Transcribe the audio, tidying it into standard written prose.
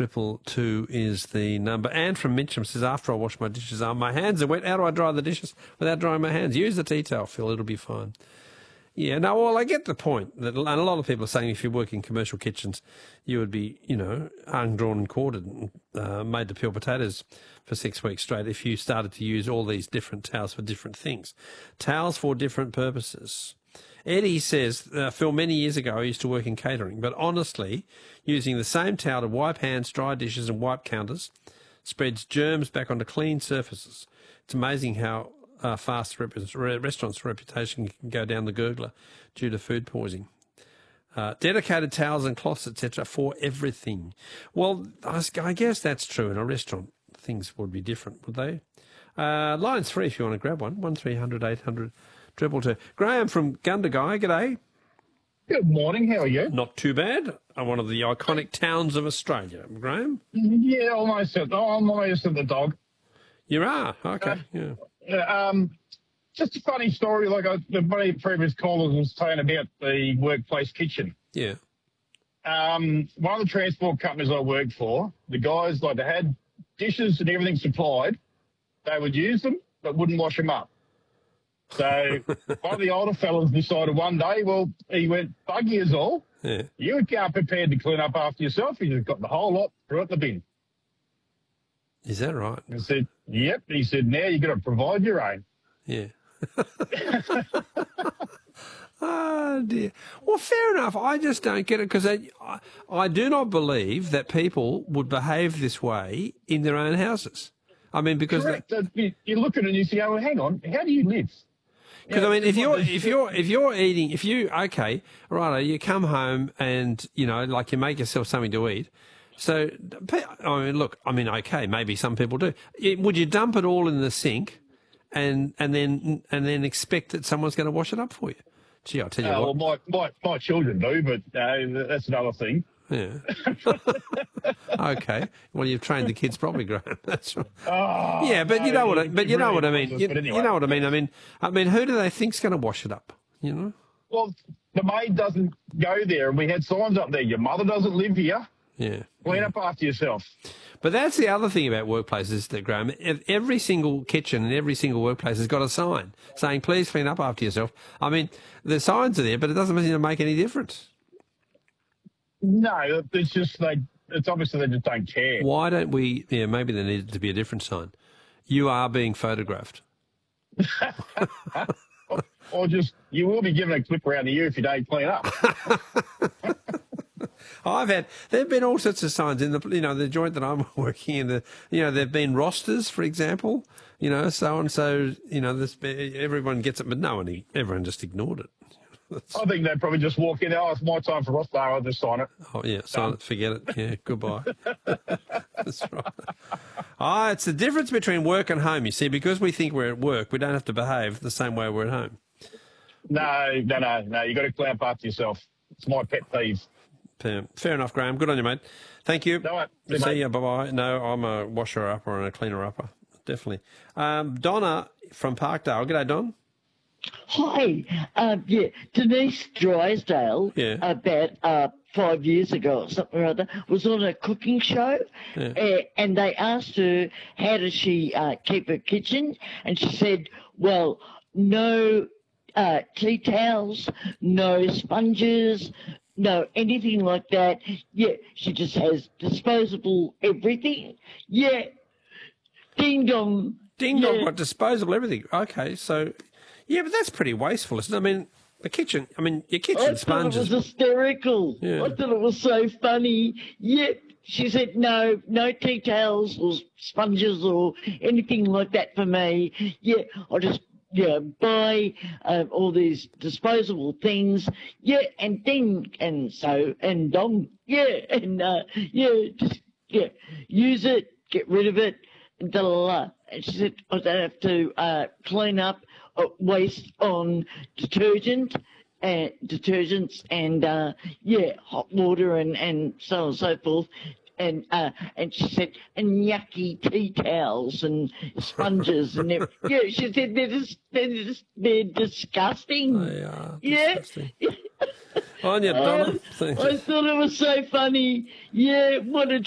822 is the number. Anne from Mitcham says, after I wash my dishes, my hands are wet. How do I dry the dishes without drying my hands? Use the tea towel, Phil. It'll be fine. Yeah, no, well, I get the point. And a lot of people are saying if you work in commercial kitchens, you would be, hung, drawn and quartered and made to peel potatoes for 6 weeks straight if you started to use all these different towels for different things. Towels for different purposes. Eddie says, Phil, many years ago I used to work in catering, but honestly, using the same towel to wipe hands, dry dishes and wipe counters spreads germs back onto clean surfaces. It's amazing how fast restaurants' reputation can go down the gurgler due to food poisoning. Dedicated towels and cloths, etc., for everything. Well, I guess that's true in a restaurant. Things would be different, would they? Line's free if you want to grab one. 1300 800 222. Graham from Gundagai, g'day. Good morning, how are you? Not too bad. One of the iconic towns of Australia. Graham? Yeah, almost at the dog. You are? Okay, yeah. Just a funny story, like the previous callers was saying about the workplace kitchen. Yeah. One of the transport companies I worked for, the guys, they had dishes and everything supplied. They would use them, but wouldn't wash them up. So one of the older fellas decided one day, he went, buggy is all. Yeah. You can't prepared to clean up after yourself. You just got the whole lot, threw it in the bin. Is that right? I said, yep. He said, now you've got to provide your own. Yeah. Oh, dear. Well, fair enough. I just don't get it because I do not believe that people would behave this way in their own houses. I mean, because you look at it and you say, "Oh, hang on, how do you live?" Because I mean, if you're eating, you come home and you make yourself something to eat. So, okay, maybe some people do. Would you dump it all in the sink, and then expect that someone's going to wash it up for you? Gee, I'll tell you what. Well, my children do, but that's another thing. Yeah. Okay. Well, you've trained the kids properly, Graham. That's right. Yeah, but you know what I mean. You know what I mean. You know what I mean. I mean, who do they think's going to wash it up? You know. Well, the maid doesn't go there, and we had signs up there. Your mother doesn't live here. Yeah. Clean up after yourself. But that's the other thing about workplaces, that Graham. Every single kitchen and every single workplace has got a sign saying, "Please clean up after yourself." I mean, the signs are there, but it doesn't seem to make any difference. No, it's just it's obviously they just don't care. Why don't we? Yeah, maybe there needed to be a different sign. You are being photographed. or just you will be given a clip around the ear if you don't clean up. There've been all sorts of signs in the joint that I'm working in. There've been rosters, for example. So and so. Everyone gets it, but everyone just ignored it. I think they'd probably just walk in. Oh, it's my time for roster. I'll just sign it. Oh yeah, sign it. Forget it. Yeah, goodbye. That's right. It's the difference between work and home. You see, because we think we're at work, we don't have to behave the same way we're at home. No. You got to clean up after yourself. It's my pet peeve. Fair enough, Graham. Good on you, mate. Thank you. No, see you. Bye-bye. No, I'm a washer-upper and a cleaner-upper. Definitely. Donna from Parkdale. G'day, Don. Hi. Denise Drysdale, about 5 years ago or something or other, was on a cooking show, and they asked her, how does she keep her kitchen? And she said, well, no tea towels, no sponges, no anything like that. Yeah, she just has disposable everything. Yeah, ding dong. Ding dong, what, disposable everything? Okay, so... Yeah, but that's pretty wasteful, isn't it? I mean, your kitchen sponges. I thought it was hysterical. Yeah. I thought it was so funny. Yep. She said, no tea towels or sponges or anything like that for me. Yeah, I'll just buy all these disposable things. Yeah, and ding, and so, and dong. Yeah, and use it, get rid of it, and da-la-la. And she said, I don't have to clean up waste on detergents and hot water and so on and so forth. And she said, and yucky tea towels and sponges and everything. Yeah, she said they're disgusting. They are disgusting. On you, Donna. I thought it was so funny. Yeah, what a